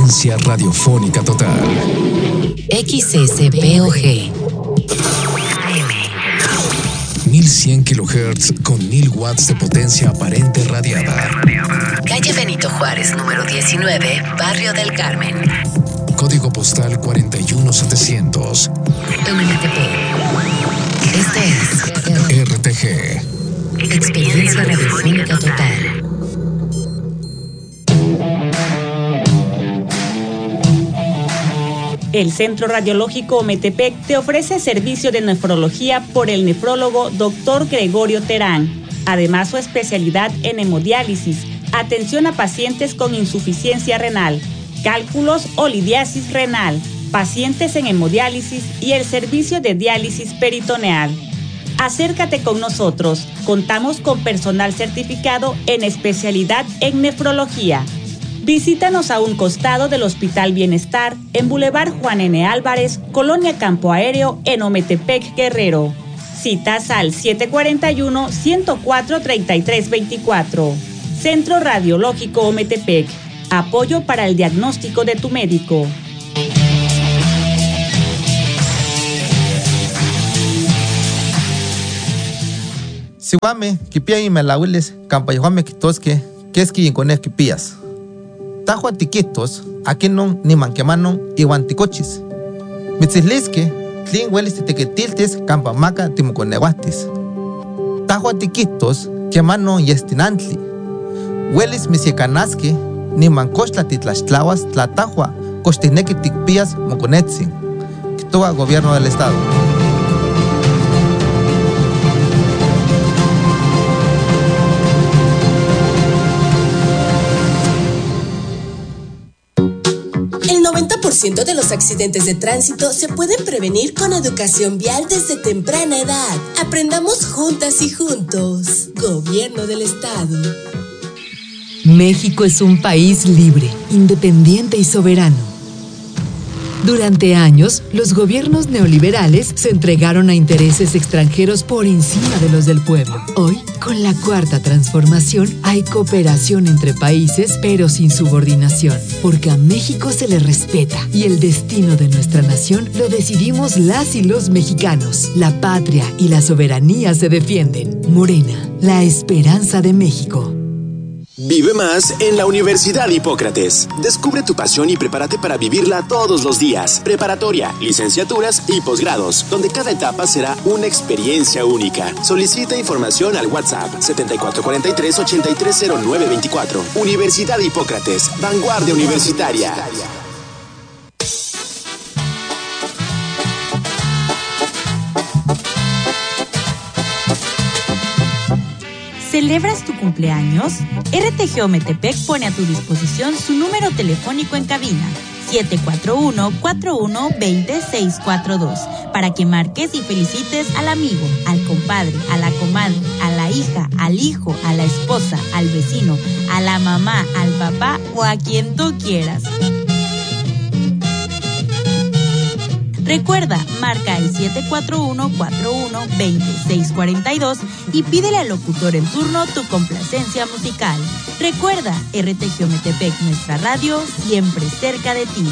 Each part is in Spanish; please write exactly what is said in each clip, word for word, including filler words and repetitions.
Experiencia radiofónica total. X S P O G mil cien kilohertz con mil watts de potencia aparente radiada. Calle Benito Juárez, número diecinueve, Barrio del Carmen. Código postal cuarenta y uno setecientos. M T P. Esto es R T G. Experiencia radiofónica total. El Centro Radiológico Ometepec te ofrece servicio de nefrología por el nefrólogo doctor Gregorio Terán. Además, su especialidad en hemodiálisis, atención a pacientes con insuficiencia renal, cálculos o lidiasis renal, pacientes en hemodiálisis y el servicio de diálisis peritoneal. Acércate con nosotros. Contamos con personal certificado en especialidad en nefrología. Visítanos a un costado del Hospital Bienestar, en Boulevard Juan N. Álvarez, Colonia Campo Aéreo, en Ometepec, Guerrero. Citas al siete cuatro uno, uno cero cuatro, tres tres dos cuatro. Centro Radiológico Ometepec. Apoyo para el diagnóstico de tu médico. Siwame, kipia y melawiles, campayahuame kitoske, keski incones kipías. Tajua tiquitos, aquí no ni manquemanon iwan ticochis. Mitzislisque, tlin huelis titequetiltes campamaca timuconeguastis. Tajua tiquitos, quemano yestinantli. Huelis misiecanasque, ni mancochla titlaxtlahuas tlatajua, costineque ticpías moconetzin. Quitoa Gobierno del Estado. El noventa por ciento de los accidentes de tránsito se pueden prevenir con educación vial desde temprana edad. Aprendamos juntas y juntos. Gobierno del Estado. México es un país libre, independiente y soberano. Durante años, los gobiernos neoliberales se entregaron a intereses extranjeros por encima de los del pueblo. Hoy, con la cuarta transformación, hay cooperación entre países, pero sin subordinación, porque a México se le respeta y el destino de nuestra nación lo decidimos las y los mexicanos. La patria y la soberanía se defienden. Morena, la esperanza de México. Vive más en la Universidad Hipócrates. Descubre tu pasión y prepárate para vivirla todos los días. Preparatoria, licenciaturas y posgrados, donde cada etapa será una experiencia única. Solicita información al WhatsApp setenta y cuatro cuarenta y tres, ochenta y tres cero nueve veinticuatro. Universidad Hipócrates, vanguardia universitaria. ¿Celebras tu cumpleaños? R T G Ometepec pone a tu disposición su número telefónico en cabina, siete cuatro uno, cuatro uno dos cero, seis cuatro dos, para que marques y felicites al amigo, al compadre, a la comadre, a la hija, al hijo, a la esposa, al vecino, a la mamá, al papá o a quien tú quieras. Recuerda, marca el siete cuatro uno, cuatro uno dos cero, seis cuatro dos y pídele al locutor en turno tu complacencia musical. Recuerda, R T G Ometepec, nuestra radio, siempre cerca de ti.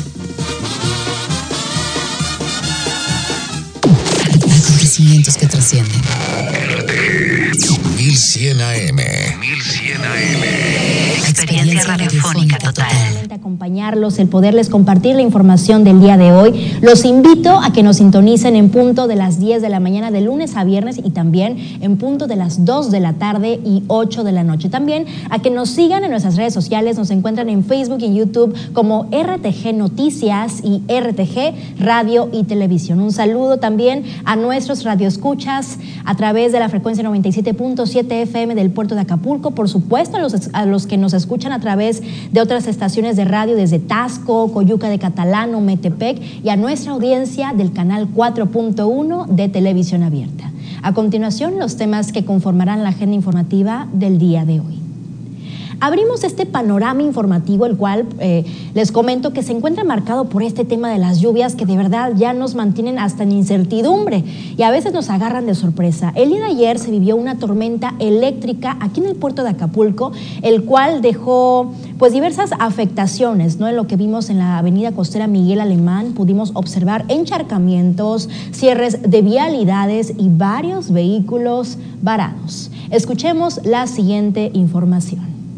Acontecimientos que trascienden. R T G mil cien A M. mil cien A M. Experiencia radiofónica total. Acompañarlos, el poderles compartir la información del día de hoy. Los invito a que nos sintonicen en punto de las diez de la mañana de lunes a viernes y también en punto de las dos de la tarde y ocho de la noche. También a que nos sigan en nuestras redes sociales, nos encuentran en Facebook y YouTube como R T G Noticias y R T G Radio y Televisión. Un saludo también a nuestros radioescuchas a través de la frecuencia noventa y siete punto siete F M del puerto de Acapulco, por supuesto a los, a los que nos escuchan a través de otras estaciones de radio desde Tasco, Coyuca de Catalán, Ometepec y a nuestra audiencia del canal cuatro punto uno de Televisión Abierta. A continuación, los temas que conformarán la agenda informativa del día de hoy. Abrimos este panorama informativo, el cual eh, les comento que se encuentra marcado por este tema de las lluvias que de verdad ya nos mantienen hasta en incertidumbre y a veces nos agarran de sorpresa. El día de ayer se vivió una tormenta eléctrica aquí en el puerto de Acapulco, el cual dejó pues diversas afectaciones, ¿no? En lo que vimos en la avenida costera Miguel Alemán, pudimos observar encharcamientos, cierres de vialidades y varios vehículos varados. Escuchemos la siguiente información.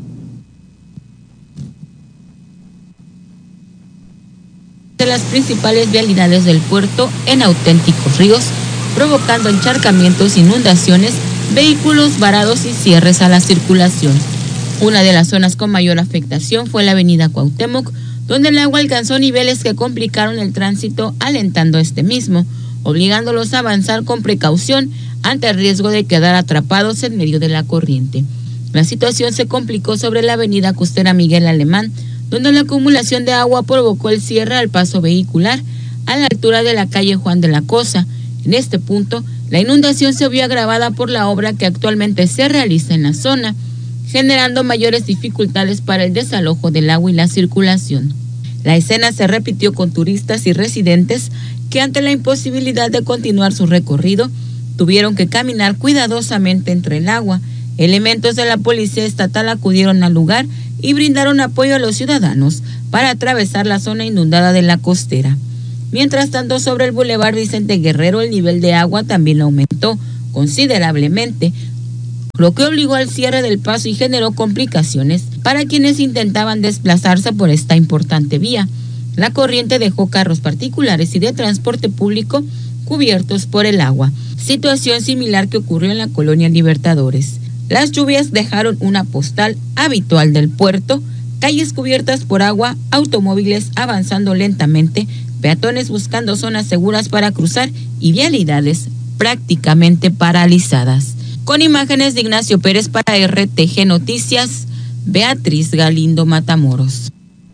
De las principales vialidades del puerto en auténticos ríos, provocando encharcamientos, inundaciones, vehículos varados y cierres a la circulación. Una de las zonas con mayor afectación fue la avenida Cuauhtémoc, donde el agua alcanzó niveles que complicaron el tránsito, alentando este mismo, obligándolos a avanzar con precaución ante el riesgo de quedar atrapados en medio de la corriente. La situación se complicó sobre la avenida costera Miguel Alemán, donde la acumulación de agua provocó el cierre al paso vehicular a la altura de la calle Juan de la Cosa. En este punto, la inundación se vio agravada por la obra que actualmente se realiza en la zona, generando mayores dificultades para el desalojo del agua y la circulación. La escena se repitió con turistas y residentes que ante la imposibilidad de continuar su recorrido, tuvieron que caminar cuidadosamente entre el agua. Elementos de la Policía Estatal acudieron al lugar y brindaron apoyo a los ciudadanos para atravesar la zona inundada de la costera. Mientras tanto, sobre el Boulevard Vicente Guerrero, el nivel de agua también aumentó considerablemente, lo que obligó al cierre del paso y generó complicaciones para quienes intentaban desplazarse por esta importante vía. La corriente dejó carros particulares y de transporte público cubiertos por el agua, situación similar que ocurrió en la colonia Libertadores. Las lluvias dejaron una postal habitual del puerto, calles cubiertas por agua, automóviles avanzando lentamente, peatones buscando zonas seguras para cruzar y vialidades prácticamente paralizadas. Con imágenes de Ignacio Pérez para R T G Noticias, Beatriz Galindo Matamoros.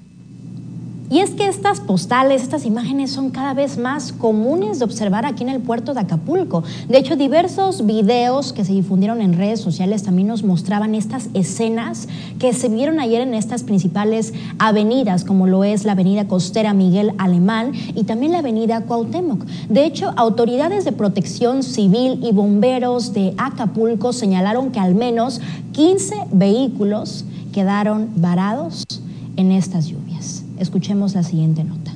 Y es que estas postales, estas imágenes son cada vez más comunes de observar aquí en el puerto de Acapulco. De hecho, diversos videos que se difundieron en redes sociales también nos mostraban estas escenas que se vieron ayer en estas principales avenidas, como lo es la avenida costera Miguel Alemán y también la avenida Cuauhtémoc. De hecho, autoridades de protección civil y bomberos de Acapulco señalaron que al menos quince vehículos quedaron varados en estas lluvias. Escuchemos la siguiente nota.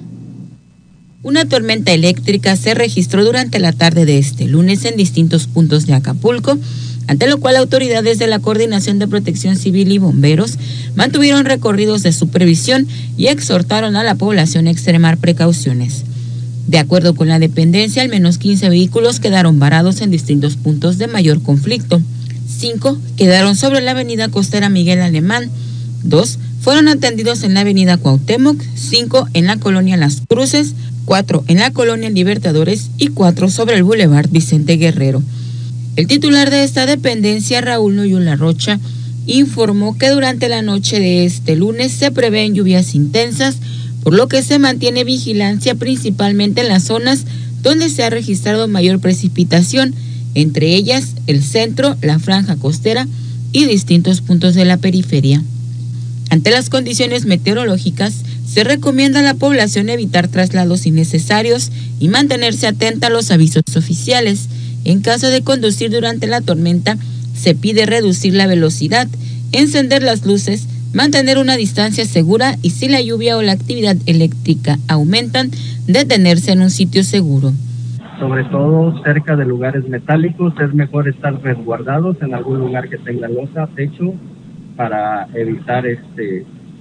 Una tormenta eléctrica se registró durante la tarde de este lunes en distintos puntos de Acapulco, ante lo cual autoridades de la Coordinación de Protección Civil y Bomberos mantuvieron recorridos de supervisión y exhortaron a la población a extremar precauciones. De acuerdo con la dependencia, al menos quince vehículos quedaron varados en distintos puntos de mayor conflicto. Cinco quedaron sobre la avenida costera Miguel Alemán, dos fueron atendidos en la avenida Cuauhtémoc, cinco en la colonia Las Cruces, cuatro en la colonia Libertadores y cuatro sobre el Boulevard Vicente Guerrero. El titular de esta dependencia, Raúl Noyula Rocha, informó que durante la noche de este lunes se prevén lluvias intensas, por lo que se mantiene vigilancia principalmente en las zonas donde se ha registrado mayor precipitación, entre ellas el centro, la franja costera y distintos puntos de la periferia. Ante las condiciones meteorológicas, se recomienda a la población evitar traslados innecesarios y mantenerse atenta a los avisos oficiales. En caso de conducir durante la tormenta, se pide reducir la velocidad, encender las luces, mantener una distancia segura y si la lluvia o la actividad eléctrica aumentan, detenerse en un sitio seguro. Sobre todo cerca de lugares metálicos, es mejor estar resguardados en algún lugar que tenga losa, techo, para evitar este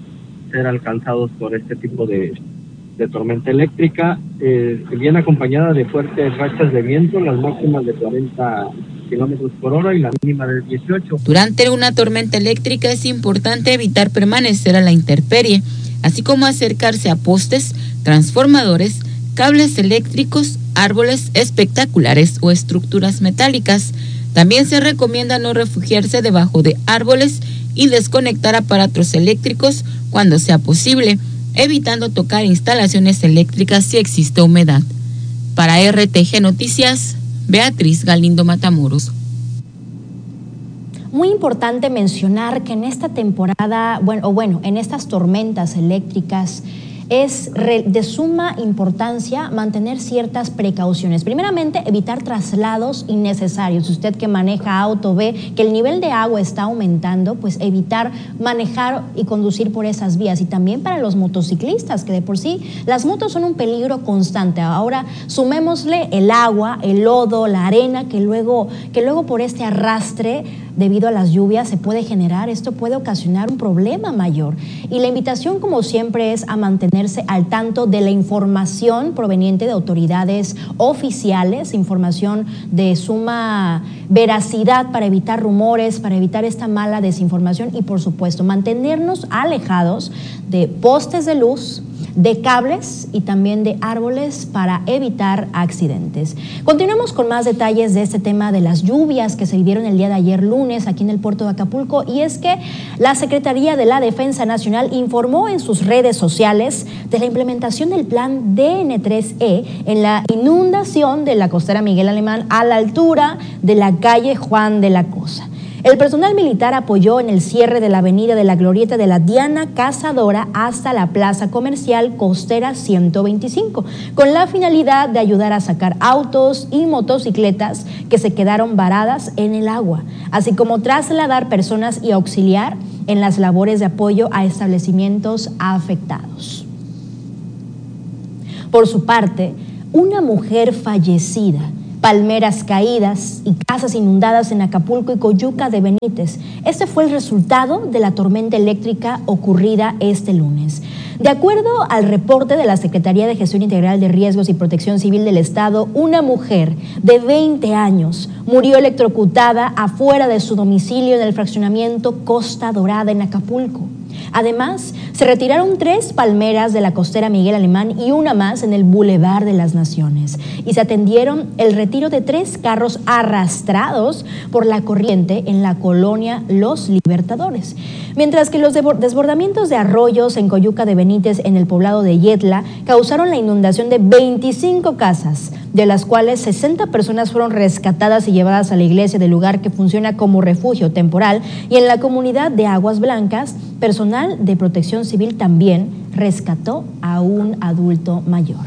ser alcanzados por este tipo de, de tormenta eléctrica, eh, viene acompañada de fuertes rachas de viento, las máximas de cuarenta kilómetros por hora y la mínima de dieciocho. Durante una tormenta eléctrica es importante evitar permanecer a la intemperie, así como acercarse a postes, transformadores, cables eléctricos, árboles espectaculares o estructuras metálicas. También se recomienda no refugiarse debajo de árboles y desconectar aparatos eléctricos cuando sea posible, evitando tocar instalaciones eléctricas si existe humedad. Para R T G Noticias, Beatriz Galindo Matamoros. Muy importante mencionar que en esta temporada, bueno, o bueno, en estas tormentas eléctricas, es de suma importancia mantener ciertas precauciones. Primeramente, evitar traslados innecesarios. Usted que maneja auto ve que el nivel de agua está aumentando, pues evitar manejar y conducir por esas vías. Y también para los motociclistas, que de por sí las motos son un peligro constante. Ahora sumémosle el agua, el lodo, la arena, que luego, que luego por este arrastre debido a las lluvias se puede generar. Esto puede ocasionar un problema mayor. Y la invitación, como siempre, es a mantenerse al tanto de la información proveniente de autoridades oficiales, información de suma veracidad para evitar rumores, para evitar esta mala desinformación y, por supuesto, mantenernos alejados de postes de luz, de cables y también de árboles para evitar accidentes. Continuamos con más detalles de este tema de las lluvias que se vivieron el día de ayer lunes aquí en el puerto de Acapulco, y es que la Secretaría de la Defensa Nacional informó en sus redes sociales de la implementación del plan D N tres E en la inundación de la costera Miguel Alemán a la altura de la calle Juan de la Cosa. El personal militar apoyó en el cierre de la avenida de la Glorieta de la Diana Cazadora hasta la Plaza Comercial Costera ciento veinticinco, con la finalidad de ayudar a sacar autos y motocicletas que se quedaron varadas en el agua, así como trasladar personas y auxiliar en las labores de apoyo a establecimientos afectados. Por su parte, una mujer fallecida, palmeras caídas y casas inundadas en Acapulco y Coyuca de Benítez. Este fue el resultado de la tormenta eléctrica ocurrida este lunes. De acuerdo al reporte de la Secretaría de Gestión Integral de Riesgos y Protección Civil del Estado, una mujer de veinte años murió electrocutada afuera de su domicilio en el fraccionamiento Costa Dorada en Acapulco. Además, se retiraron tres palmeras de la costera Miguel Alemán y una más en el Boulevard de las Naciones. Y se atendieron el retiro de tres carros arrastrados por la corriente en la colonia Los Libertadores. Mientras que los desbordamientos de arroyos en Coyuca de Benítez, en el poblado de Yetla, causaron la inundación de veinticinco casas, de las cuales sesenta personas fueron rescatadas y llevadas a la iglesia del lugar que funciona como refugio temporal, y en la comunidad de Aguas Blancas, personal de Protección Civil también rescató a un adulto mayor.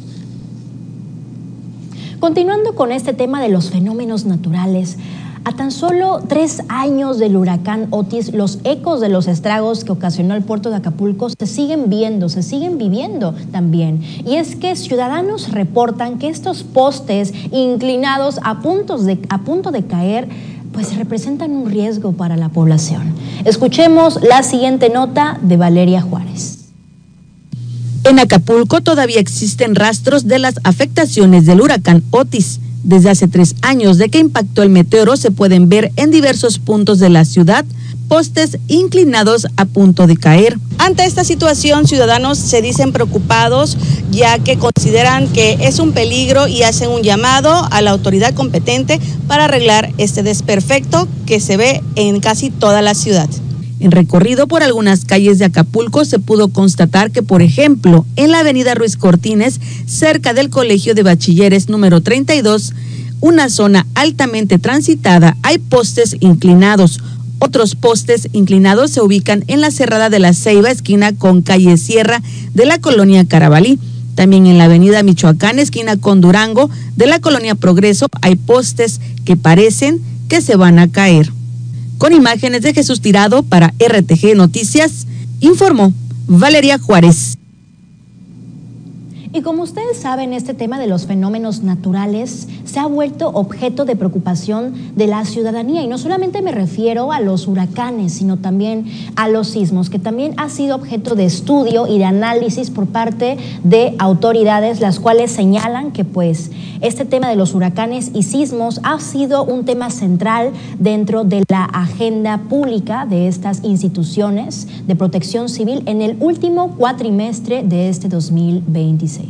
Continuando con este tema de los fenómenos naturales, a tan solo tres años del huracán Otis, los ecos de los estragos que ocasionó el puerto de Acapulco se siguen viendo, se siguen viviendo también. Y es que ciudadanos reportan que estos postes inclinados a, puntos de, a punto de caer, pues representan un riesgo para la población. Escuchemos la siguiente nota de Valeria Juárez. En Acapulco todavía existen rastros de las afectaciones del huracán Otis. Desde hace tres años de que impactó el meteoro, se pueden ver en diversos puntos de la ciudad postes inclinados a punto de caer. Ante esta situación, ciudadanos se dicen preocupados, ya que consideran que es un peligro y hacen un llamado a la autoridad competente para arreglar este desperfecto que se ve en casi toda la ciudad. En recorrido por algunas calles de Acapulco se pudo constatar que, por ejemplo, en la avenida Ruiz Cortines, cerca del Colegio de Bachilleres número treinta y dos, una zona altamente transitada, hay postes inclinados. Otros postes inclinados se ubican en la Cerrada de la Ceiba, esquina con calle Sierra de la colonia Carabalí. También en la avenida Michoacán, esquina con Durango de la colonia Progreso, hay postes que parecen que se van a caer. Con imágenes de Jesús Tirado para R T G Noticias, informó Valeria Juárez. Y como ustedes saben, este tema de los fenómenos naturales se ha vuelto objeto de preocupación de la ciudadanía. Y no solamente me refiero a los huracanes, sino también a los sismos, que también ha sido objeto de estudio y de análisis por parte de autoridades, las cuales señalan que pues este tema de los huracanes y sismos ha sido un tema central dentro de la agenda pública de estas instituciones de protección civil en el último cuatrimestre de este dos mil veintiséis.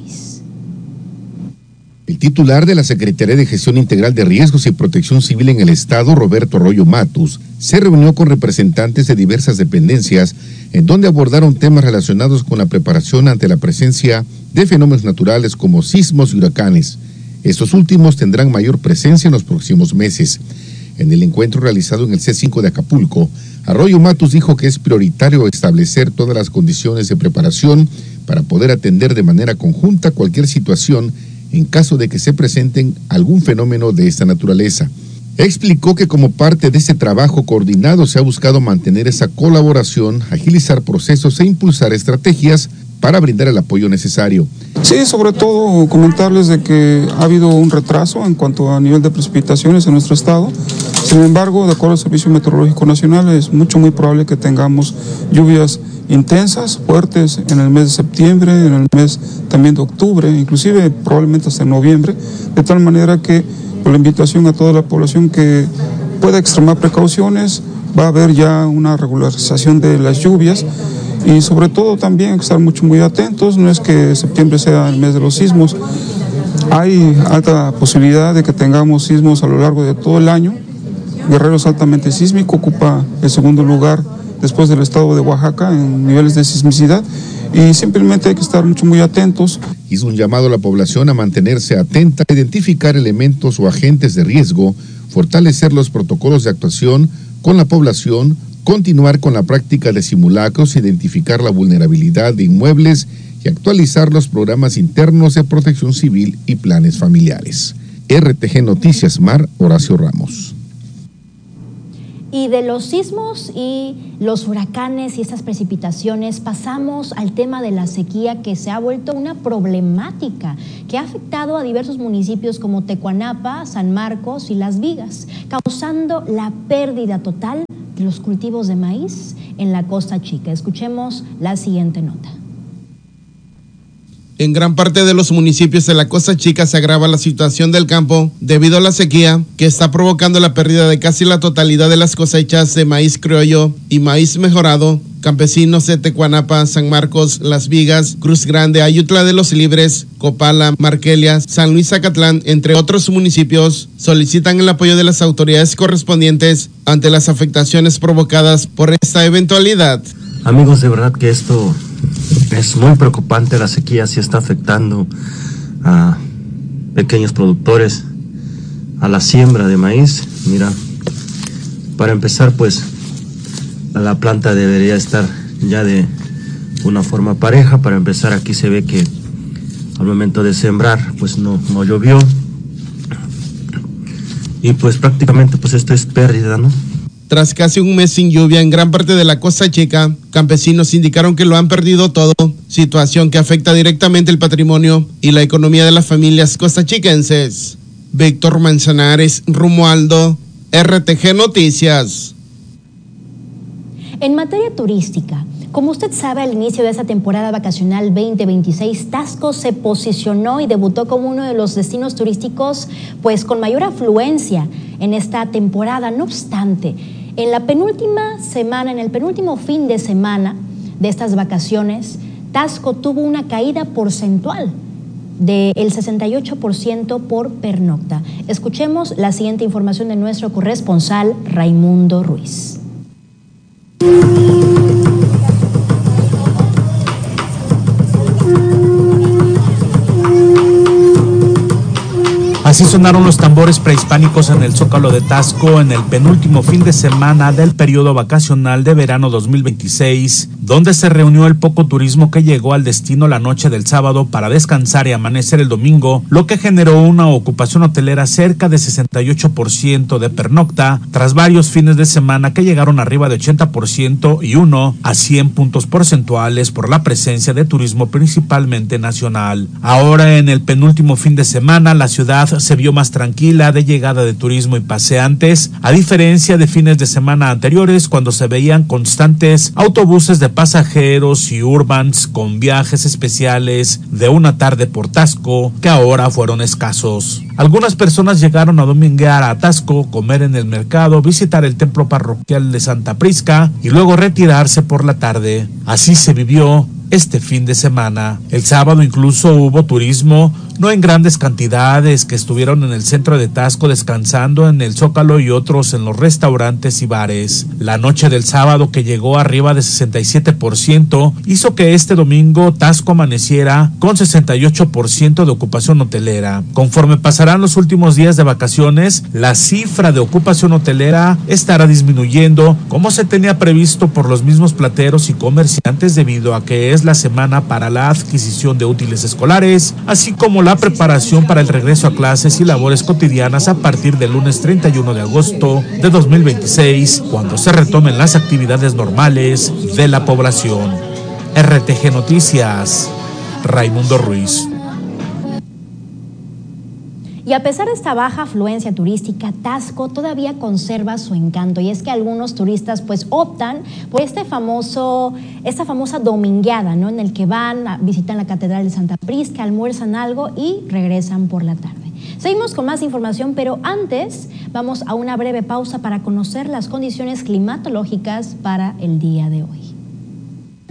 El titular de la Secretaría de Gestión Integral de Riesgos y Protección Civil en el Estado, Roberto Arroyo Matus, se reunió con representantes de diversas dependencias en donde abordaron temas relacionados con la preparación ante la presencia de fenómenos naturales como sismos y huracanes. Estos últimos tendrán mayor presencia en los próximos meses. En el encuentro realizado en el C cinco de Acapulco, Arroyo Matus dijo que es prioritario establecer todas las condiciones de preparación para poder atender de manera conjunta cualquier situación en caso de que se presenten algún fenómeno de esta naturaleza. Explicó que como parte de este trabajo coordinado se ha buscado mantener esa colaboración, agilizar procesos e impulsar estrategias para brindar el apoyo necesario. Sí, sobre todo comentarles de que ha habido un retraso en cuanto a nivel de precipitaciones en nuestro estado. Sin embargo, de acuerdo al Servicio Meteorológico Nacional, es mucho muy probable que tengamos lluvias intensas, fuertes en el mes de septiembre, en el mes también de octubre, inclusive probablemente hasta noviembre, de tal manera que con la invitación a toda la población que pueda extremar precauciones, va a haber ya una regularización de las lluvias y sobre todo también estar mucho muy atentos. No es que septiembre sea el mes de los sismos, hay alta posibilidad de que tengamos sismos a lo largo de todo el año. Guerrero es altamente sísmico, ocupa el segundo lugar después del estado de Oaxaca en niveles de sismicidad y simplemente hay que estar mucho muy atentos. Hizo un llamado a la población a mantenerse atenta, identificar elementos o agentes de riesgo, fortalecer los protocolos de actuación con la población, continuar con la práctica de simulacros, identificar la vulnerabilidad de inmuebles y actualizar los programas internos de protección civil y planes familiares. R T G Noticias Mar, Horacio Ramos. Y de los sismos y los huracanes y estas precipitaciones pasamos al tema de la sequía, que se ha vuelto una problemática que ha afectado a diversos municipios como Tecuanapa, San Marcos y Las Vigas, causando la pérdida total de los cultivos de maíz en la Costa Chica. Escuchemos la siguiente nota. En gran parte de los municipios de la Costa Chica se agrava la situación del campo debido a la sequía que está provocando la pérdida de casi la totalidad de las cosechas de maíz criollo y maíz mejorado. Campesinos de Tecuanapa, San Marcos, Las Vigas, Cruz Grande, Ayutla de los Libres, Copala, Marquelia, San Luis Zacatlán, entre otros municipios, solicitan el apoyo de las autoridades correspondientes ante las afectaciones provocadas por esta eventualidad. Amigos, de verdad que esto es muy preocupante. La sequía sí está afectando a pequeños productores, a la siembra de maíz. Mira, para empezar, pues la planta debería estar ya de una forma pareja. Para empezar, aquí se ve que al momento de sembrar pues no, no llovió y pues prácticamente pues esto es pérdida, ¿no? Tras casi un mes sin lluvia en gran parte de la Costa Chica, campesinos indicaron que lo han perdido todo, situación que afecta directamente el patrimonio y la economía de las familias costachiquenses. Víctor Manzanares, Romualdo, R T G Noticias. En materia turística, como usted sabe, al inicio de esta temporada vacacional veinte veintiséis, Taxco se posicionó y debutó como uno de los destinos turísticos pues con mayor afluencia en esta temporada. No obstante, en la penúltima semana, en el penúltimo fin de semana de estas vacaciones, Taxco tuvo una caída porcentual del sesenta y ocho por ciento por pernocta. Escuchemos la siguiente información de nuestro corresponsal Raimundo Ruiz. Así sonaron los tambores prehispánicos en el Zócalo de Taxco en el penúltimo fin de semana del periodo vacacional de verano dos mil veintiséis, donde se reunió el poco turismo que llegó al destino la noche del sábado para descansar y amanecer el domingo, lo que generó una ocupación hotelera cerca de sesenta y ocho por ciento de pernocta, tras varios fines de semana que llegaron arriba de ochenta por ciento y uno a cien puntos porcentuales por la presencia de turismo principalmente nacional. Ahora, en el penúltimo fin de semana, la ciudad se vio más tranquila de llegada de turismo y paseantes, a diferencia de fines de semana anteriores cuando se veían constantes autobuses de pasajeros y urbans con viajes especiales de una tarde por Taxco que ahora fueron escasos. Algunas personas llegaron a dominguear a Taxco, comer en el mercado, visitar el templo parroquial de Santa Prisca y luego retirarse por la tarde. Así se vivió este fin de semana. El sábado incluso hubo turismo no en grandes cantidades, que estuvieron en el centro de Taxco descansando en el Zócalo y otros en los restaurantes y bares. La noche del sábado, que llegó arriba de sesenta y siete por ciento, hizo que este domingo Taxco amaneciera con sesenta y ocho por ciento de ocupación hotelera. Conforme pasarán los últimos días de vacaciones, la cifra de ocupación hotelera estará disminuyendo, como se tenía previsto por los mismos plateros y comerciantes, debido a que es la semana para la adquisición de útiles escolares, así como la preparación para el regreso a clases y labores cotidianas a partir del lunes treinta y uno de agosto de dos mil veintiséis, cuando se retomen las actividades normales de la población. R T G Noticias, Raimundo Ruiz. Y a pesar de esta baja afluencia turística, Taxco todavía conserva su encanto, y es que algunos turistas pues optan por este famoso, esta famosa domingueada, ¿no? En el que van, a, visitan la Catedral de Santa Prisca, almuerzan algo y regresan por la tarde. Seguimos con más información, pero antes vamos a una breve pausa para conocer las condiciones climatológicas para el día de hoy.